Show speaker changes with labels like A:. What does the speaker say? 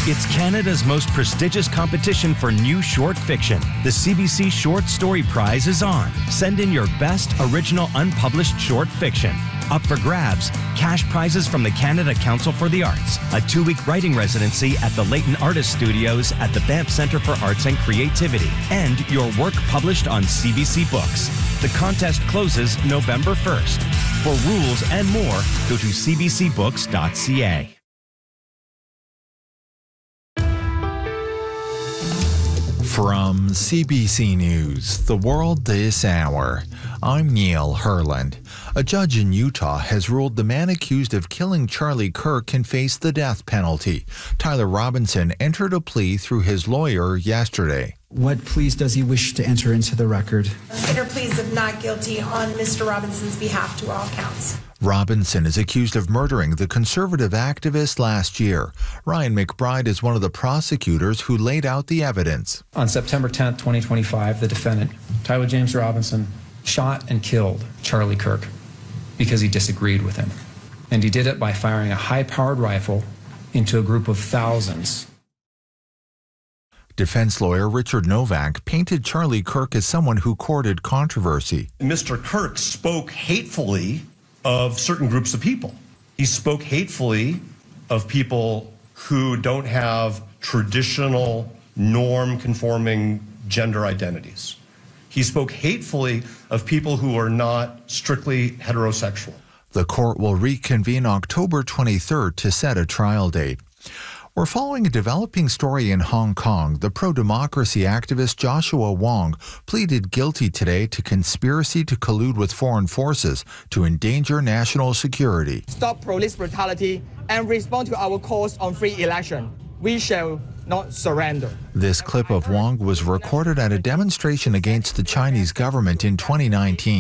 A: It's Canada's most prestigious competition for new short fiction. The CBC Short Story Prize is on. Send in your best original unpublished short fiction. Up for grabs, cash prizes from the Canada Council for the Arts, a 2-week writing residency at the Leighton Artist Studios at the Banff Centre for Arts and Creativity, and your work published on CBC Books. The contest closes November 1st. For rules and more, go to cbcbooks.ca.
B: From CBC News, The World This Hour, I'm Neil Herland. A judge in Utah has ruled the man accused of killing Charlie Kirk can face the death penalty. Tyler Robinson entered a plea through his lawyer yesterday.
C: What pleas does he wish to enter into the record?
D: Consider pleas of not guilty on Mr. Robinson's behalf to all counts.
B: Robinson is accused of murdering the conservative activist last year. Ryan McBride is one of the prosecutors who laid out the evidence.
E: On September 10th, 2025, the defendant, Tyler James Robinson, shot and killed Charlie Kirk because he disagreed with him. And he did it by firing a high-powered rifle into a group of thousands.
B: Defense lawyer Richard Novak painted Charlie Kirk as someone who courted controversy.
F: Mr. Kirk spoke hatefully of certain groups of people. He spoke hatefully of people who don't have traditional norm-conforming gender identities. He spoke hatefully of people who are not strictly heterosexual.
B: The court will reconvene October 23rd to set a trial date. We're following a developing story in Hong Kong. The pro-democracy activist Joshua Wong pleaded guilty today to conspiracy to collude with foreign forces to endanger national security.
G: Stop police brutality and respond to our calls on free election. We shall not surrender.
B: This clip of Wong was recorded at a demonstration against the Chinese government in 2019.